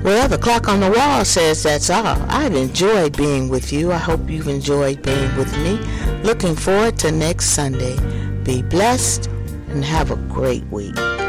Well, the clock on the wall says that's all. I've enjoyed being with you. I hope you've enjoyed being with me. Looking forward to next Sunday. Be blessed and have a great week.